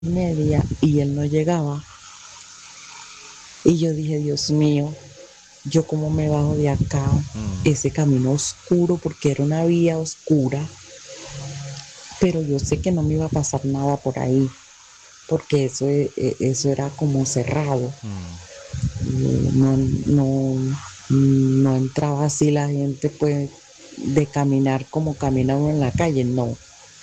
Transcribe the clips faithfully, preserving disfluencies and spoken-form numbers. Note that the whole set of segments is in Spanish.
media y él no llegaba. Y yo dije, Dios mío, yo cómo me bajo de acá, Mm. ese camino oscuro, porque era una vía oscura, pero yo sé que no me iba a pasar nada por ahí, porque eso, e- e- eso era como cerrado. Mm. Y no, no, no entraba así la gente pues de caminar como camina uno en la calle, no.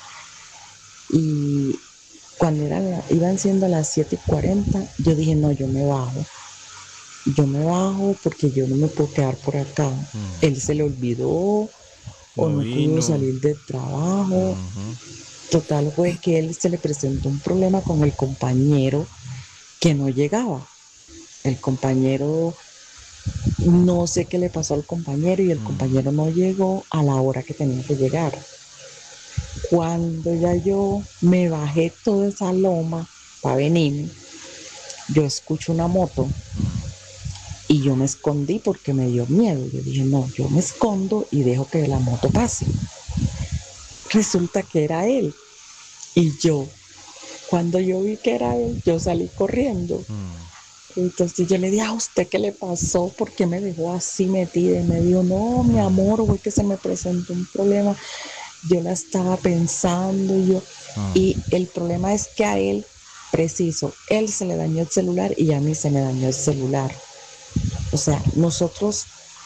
Y cuando eran la- iban siendo las siete y cuarenta, yo dije, no, yo me bajo. Yo me bajo porque yo no me puedo quedar por acá. Mm. Él se le olvidó o No no pudo vino. salir del trabajo. Ujú. Total fue que él se le presentó un problema con el compañero que no llegaba. El compañero, no sé qué le pasó al compañero y el Mm. compañero no llegó a la hora que tenía que llegar. Cuando ya yo me bajé toda esa loma para venirme, yo escucho una moto Mm. y yo me escondí porque me dio miedo. Yo dije, no, yo me escondo y dejo que la moto pase. Resulta que era él. Y yo, cuando yo vi que era él, yo salí corriendo. Mm. Entonces yo le dije, ¿a usted qué le pasó? ¿Por qué me dejó así metida? Y me dijo, no, mi Mm. amor, fue que se me presentó un problema. Yo la estaba pensando y yo. Ah. Y el problema es que a él, preciso, él se le dañó el celular y a mí se me dañó el celular. O sea, nosotros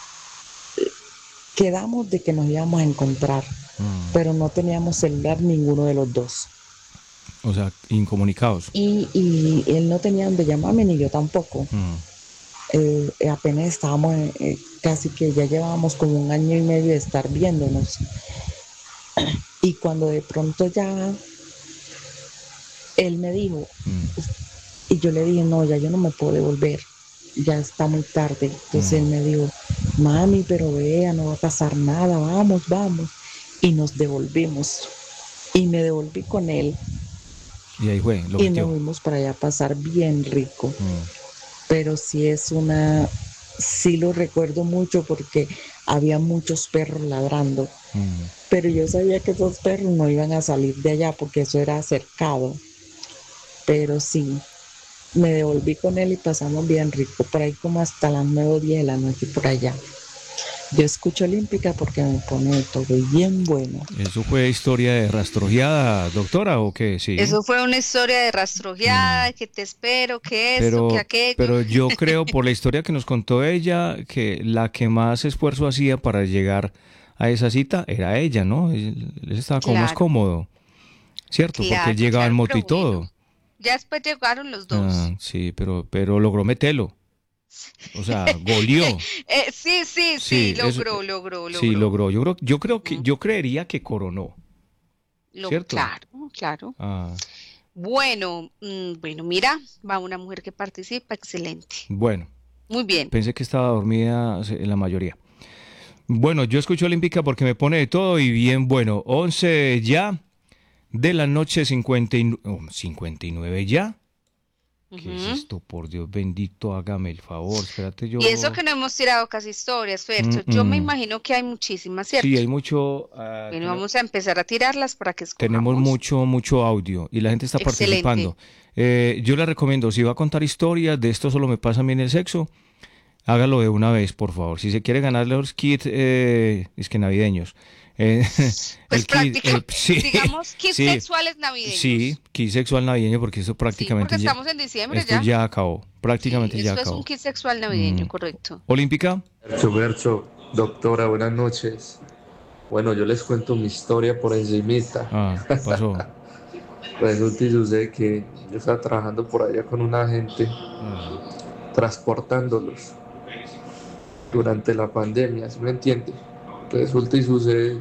quedamos de que nos íbamos a encontrar, Mm. pero no teníamos celular ninguno de los dos. O sea, incomunicados. Y, y él no tenía donde llamarme ni yo tampoco. Mm. Eh, apenas estábamos, eh, casi que ya llevábamos como un año y medio de estar viéndonos. Y cuando de pronto ya él me dijo, Mm. y yo le dije, no, ya yo no me puedo devolver, ya está muy tarde. Entonces él Mm. me dijo, mami, pero vea, no va a pasar nada, vamos, vamos. Y nos devolvimos. Y me devolví con él Y ahí fue, lo y nos metió. fuimos para allá a pasar bien rico. Mm. Pero sí es una, sí lo recuerdo mucho porque había muchos perros ladrando. Mm. Pero yo sabía que esos perros no iban a salir de allá porque eso era cercado. Pero sí, me devolví con él y pasamos bien rico, por ahí como hasta las nueve o diez de la noche por allá. Yo escucho Olímpica porque me pone todo bien bueno. ¿Eso fue historia de rastrojeada, doctora, o qué? Sí. Eso fue una historia de Mm. rastrojeada, que te espero, que esto, que Pero, aquello. pero yo creo, por la historia que nos contó ella, que la que más esfuerzo hacía para llegar a esa cita era ella, ¿no? Él, él estaba como más Claro, cómodo, ¿cierto? Porque él claro, llegaba en claro, moto pero y bueno, todo. ya después llegaron los Ah, dos. sí, pero, pero logró meterlo. O sea, goleó. Eh, sí, sí, sí, Sí, eso, logró, logró, sí, logró. logró. Yo creo, yo creo que, Mm, yo creería que coronó, Lo, ¿cierto? claro, claro. Ah, Bueno, mm, bueno, mira, va una mujer que participa, excelente. bueno, Muy bien. pensé que estaba dormida en la mayoría. Bueno, yo escucho Olímpica porque me pone de todo y bien bueno. Once ya de la noche, cincuenta y nueve, oh, cincuenta y nueve ya. ¿Qué es Ujú. esto? Por Dios bendito, hágame el favor. Espérate, Y eso yo... que no hemos tirado casi historias, Mm, Fercho. Yo me mm. imagino que hay muchísimas, Sí, ¿cierto? hay mucho... ah, Bueno, tene- vamos a empezar a tirarlas para que tenemos escojamos. mucho, mucho audio y la gente está Excelente. participando. Eh, yo le recomiendo, si va a contar historias de esto solo me pasa a mí en el sexo, hágalo de una vez, por favor. Si se quiere ganar los kits, eh, es que navideños. Eh, Pues el kit, práctica, eh, sí, digamos, kits sí, sexuales sí, navideños. kit sexual navideño, porque esto Sí, porque prácticamente ya, estamos en diciembre esto ya. ya acabó, Sí, prácticamente ya eso es un acabó. kit sexual Mm. navideño, correcto. Olímpica, Bercho, Bercho, doctora, buenas noches. Bueno, yo les cuento mi historia por encimita. ah, ¿qué pasó? Resulta y sucede que yo estaba trabajando por allá con una gente, Ah, transportándolos durante la pandemia, ¿sí me entiende? Resulta y sucede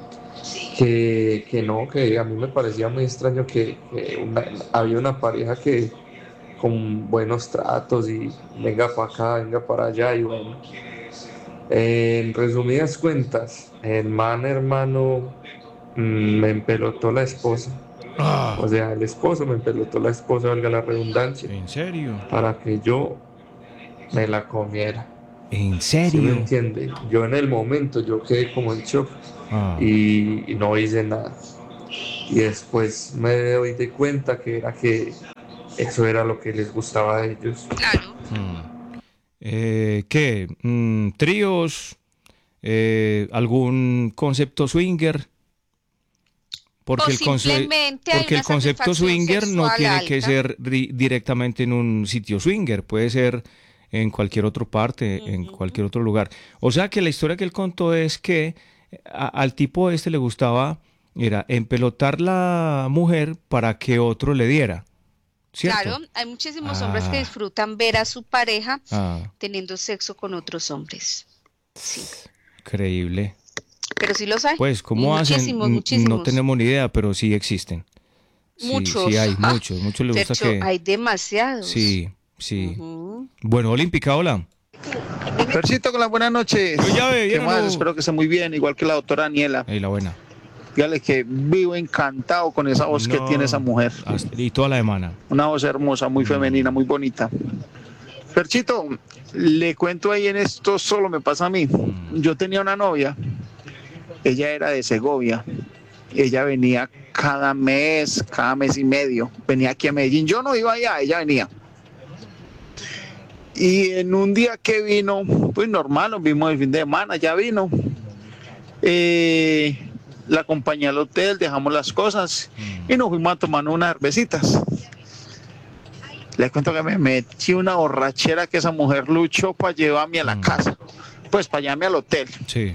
que, que no, que a mí me parecía muy extraño que, que una- había una pareja que con buenos tratos y venga para acá, venga para allá y bueno. En resumidas cuentas, el man hermano mm, me empelotó la esposa. O ah, sea, el esposo me empelotó la esposa, valga la redundancia, ¿en serio? para que yo me la comiera. ¿En ¿Sí me serio? entiende? Yo en el momento, yo quedé como en shock Ah, y, y no hice nada. y después me doy de cuenta que era que eso era lo que les gustaba a ellos. Claro. Mm. Eh, ¿Qué? Mm, ¿Tríos? Eh, ¿algún concepto swinger? Porque O el, conce- simplemente hay porque el una concepto satisfacción swinger no sexual tiene que alta. ser ri- directamente en un sitio swinger, puede ser en cualquier otra parte, en Ujú. cualquier otro lugar. O sea que la historia que él contó es que a- al tipo este le gustaba, era empelotar la mujer para que otro le diera, Claro, ¿cierto? hay muchísimos hombres que Ah, disfrutan ver a su pareja ah, teniendo sexo con otros hombres. Sí, increíble. pero sí los hay. Pues, Y ¿cómo hacen? muchísimos, N- No muchísimos. tenemos ni idea, pero sí existen. Sí, sí Muchos. hay, muchos. Muchos les gusta Fercho, que... hay demasiados. Sí, sí. Ujú. Bueno, Olímpica, hola. Percito, con las buenas noches. Yo ya ve, ¿Qué ¿vieron más? o no? Espero que esté muy bien, igual que la doctora Daniela. Ahí la buena. Dígale que vivo encantado con esa voz que tiene esa No, mujer. hasta- y toda la semana. Una voz hermosa, muy femenina, muy bonita. Perchito, le cuento ahí en esto, solo me pasa a mí. Mm. Yo tenía una novia, ella era de Segovia. Ella venía cada mes, cada mes y medio. Venía aquí a Medellín. Yo no iba allá, ella venía. Y en un día que vino, pues normal, nos vimos el fin de semana, ya vino. Eh, la acompañé al hotel, dejamos las cosas y nos fuimos a tomar unas cervecitas. Le cuento que me metí una borrachera que esa mujer luchó para llevarme a la Mm. casa, pues para llevarme al hotel. Sí.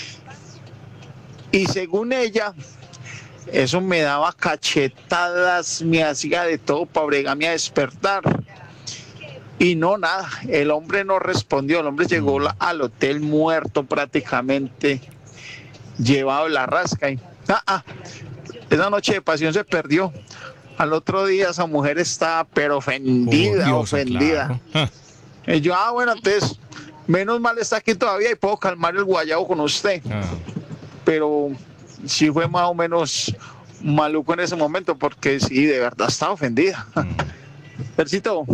Y según ella, eso me daba cachetadas, me hacía de todo para bregarme a despertar. Y no, nada, el hombre no respondió, el hombre llegó la- al hotel muerto prácticamente, llevado la rasca. Y, ah, ah, esa noche de pasión se perdió. Al otro día esa mujer estaba pero ofendida, Odiosa, ofendida. claro. Y yo, ah, bueno, entonces, menos mal está aquí todavía y puedo calmar el guayabo con usted. Ah, Pero sí fue más o menos maluco en ese momento porque sí, de verdad estaba ofendida. mm. Percito,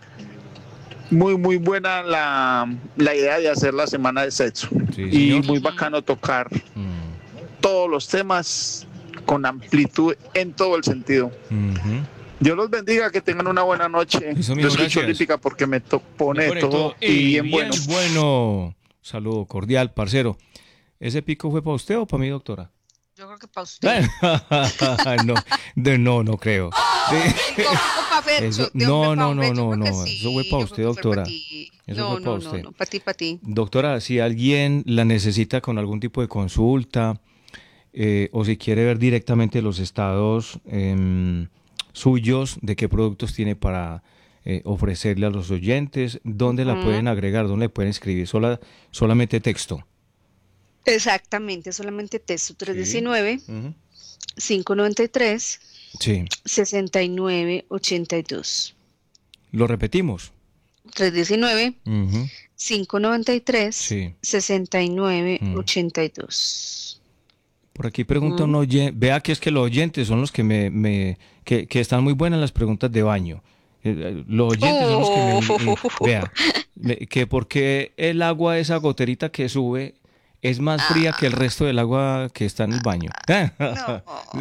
muy, muy buena la, la idea de hacer la semana de sexo. Sí, Y señor. muy bacano tocar Mm. todos los temas con amplitud en todo el sentido. Ujú. Dios los bendiga, que tengan una buena noche. Eso mismo, Yo escucho gracias. Olímpica porque me to- pone Me pone todo todo y bien bueno. bueno. Saludo cordial, parcero. ¿Ese pico fue para usted o para mi doctora? Yo creo que para usted. no, de, no, no creo. Sí. Pico, pico pa' Fercho, Eso- de no, hombre pa' no, hombre, no, yo no, creo que no, sí, eso fue pa' yo usted, creo que fue doctora. pa' ti. Eso No, fue pa' no, usted. no, no, para ti, para ti. Doctora, si alguien la necesita con algún tipo de consulta eh, o si quiere ver directamente los estados em, suyos de qué productos tiene para eh, ofrecerle a los oyentes, ¿dónde la Ujú. pueden agregar? ¿Dónde le pueden escribir? Sola, solamente texto. Exactamente, solamente texto tres diecinueve, Ujú. cinco noventa y tres, Sí, sesenta y nueve ochenta y dos. lo repetimos. tres diecinueve, Ujú. cinco noventa y tres, Sí. sesenta y nueve Mm. ochenta y dos. Por aquí pregunta un oyente, vea que es que los oyentes son los que me, me que, que están muy buenas las preguntas de baño. Eh, eh, Los oyentes son los que me, me- vea, me- que porque el agua, esa goterita que sube, es más fría que el resto del agua que está en el baño. No.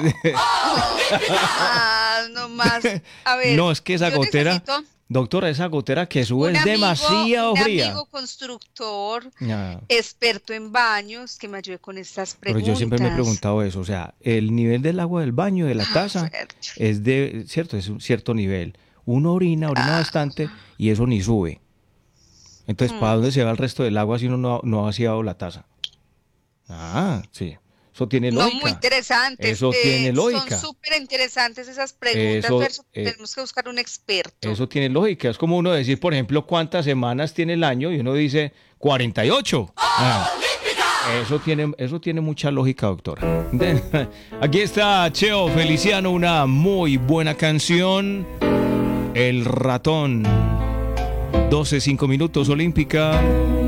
Ah, no más. A ver, No, es que esa yo gotera, necesito doctora, esa gotera que sube un es amigo, demasiado un fría. amigo constructor, Ah, experto en baños, que me ayude con estas pero preguntas. yo siempre me he preguntado eso, o sea, el nivel del agua del baño, de la Ah, taza, Fercho. es de, cierto, es un cierto nivel. Uno orina, orina bastante y eso ni sube. Entonces, ¿para dónde se va el resto del agua si uno no, no ha vaciado la taza? Ah, sí. Eso tiene No, lógica. muy interesantes. Eso tiene lógica. Son súper interesantes esas preguntas, Eso, Fercho. eh, Tenemos que buscar un experto. Eso tiene lógica. Es como uno decir, por ejemplo, cuántas semanas tiene el año y uno dice cuarenta y ocho. Ah, eso tiene, eso tiene mucha lógica, doctora. Aquí está Cheo Feliciano, una muy buena canción. El ratón. doce, cinco minutos, Olímpica.